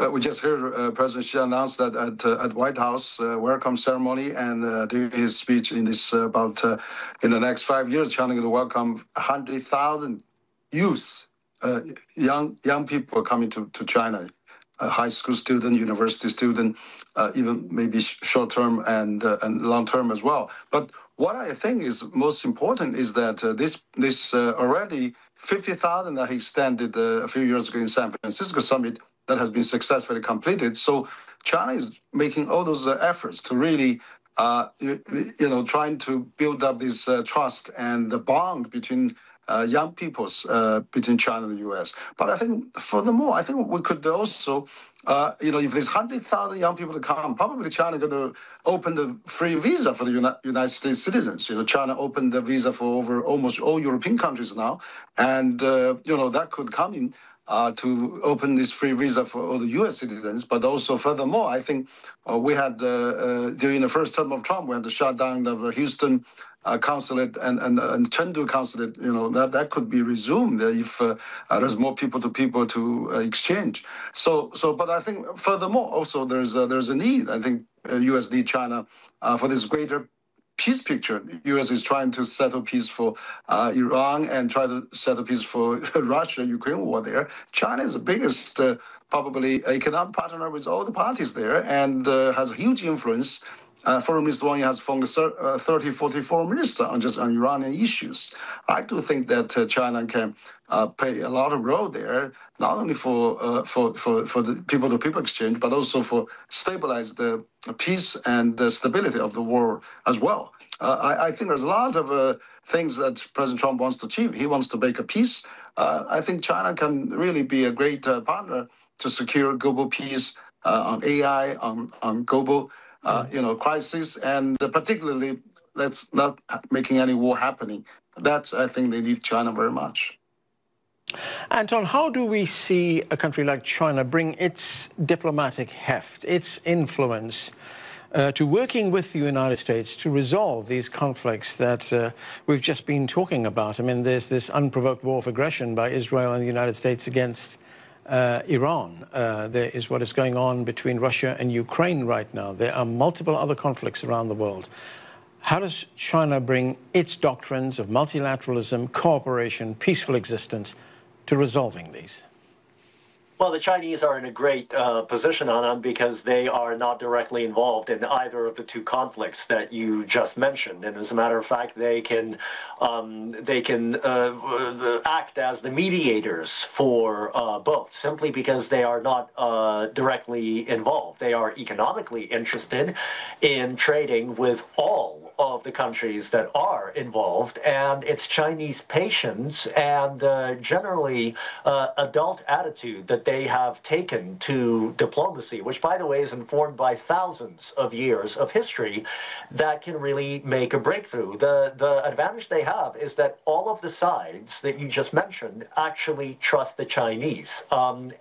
We just heard President Xi announce that at White House welcome ceremony, and during his speech in this about in the next 5 years, China going to welcome 100,000 youths, young people coming to China, high school student, university student, even maybe short-term and long-term as well. But what I think is most important is that this already 50,000 that he extended a few years ago in San Francisco summit that has been successfully completed. So China is making all those efforts to really, trying to build up this trust and the bond between young peoples between China and the U.S. But I think, furthermore, I think we could also, if there's 100,000 young people to come, probably China going to open the free visa for the United States citizens. China opened the visa for over almost all European countries now, and that could come in. To open this free visa for all the U.S. citizens, but also furthermore, I think we had during the first term of Trump, we had the shutdown of the Houston consulate and Chengdu consulate. That could be resumed if there's more people to exchange. But I think furthermore, also there's a need. I think U.S. need China for this greater peace picture. U.S. is trying to settle peace for Iran and try to settle peace for Russia-Ukraine war there. China is the biggest, probably, economic partner with all the parties there and has a huge influence. Foreign Minister Wang Yi has formed 30, 40 foreign ministers on Iranian issues. I do think that China can play a lot of role there, not only for the people-to-people exchange, but also for stabilize the peace and the stability of the world as well. I think there's a lot of things that President Trump wants to achieve. He wants to make a peace. I think China can really be a great partner to secure global peace on AI, on global crisis, and particularly that's not making any war happening. That's, I think, they need China very much. Anton, how do we see a country like China bring its diplomatic heft, its influence, to working with the United States to resolve these conflicts that we've just been talking about? I mean, there's this unprovoked war of aggression by Israel and the United States against Iran. There is what is going on between Russia and Ukraine right now. There are multiple other conflicts around the world. How does China bring its doctrines of multilateralism, cooperation, peaceful existence to resolving these? Well, the Chinese are in a great position on them because they are not directly involved in either of the two conflicts that you just mentioned. And as a matter of fact, they can act as the mediators for both, simply because they are not directly involved. They are economically interested in trading with all of the countries that are involved, and it's Chinese patience and generally adult attitude that they have taken to diplomacy, which, by the way, is informed by thousands of years of history, that can really make a breakthrough. The advantage they have is that all of the sides that you just mentioned actually trust the Chinese, and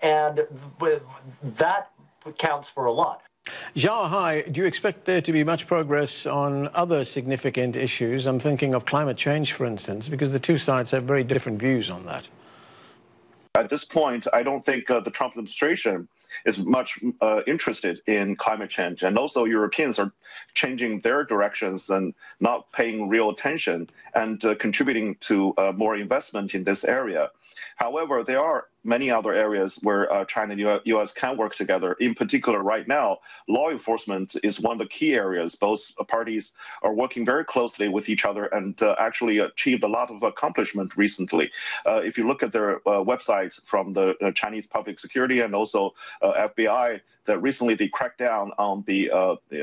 that counts for a lot. Zhao Hai, do you expect there to be much progress on other significant issues? I'm thinking of climate change, for instance, because the two sides have very different views on that. At this point, I don't think the Trump administration is much interested in climate change. And also Europeans are changing their directions and not paying real attention and contributing to more investment in this area. However, there are many other areas where China and U.S. can work together. In particular, right now, law enforcement is one of the key areas. Both parties are working very closely with each other and actually achieved a lot of accomplishment recently. If you look at their websites from the Chinese public security and also FBI, that recently they cracked down on the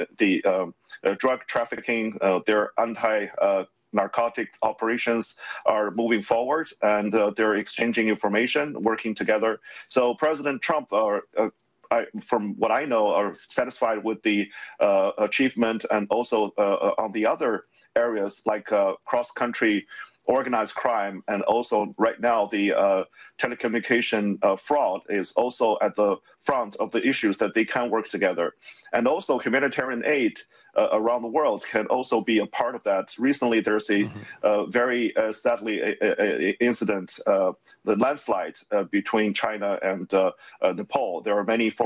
drug trafficking, their narcotic operations are moving forward, and they're exchanging information, working together. So President Trump, from what I know, are satisfied with the achievement, and also on the other areas like cross-country organized crime, and also right now the telecommunication fraud is also at the front of the issues that they can work together. And also humanitarian aid around the world can also be a part of that. Recently, there's a very sadly incident, the landslide between China and Nepal. There are many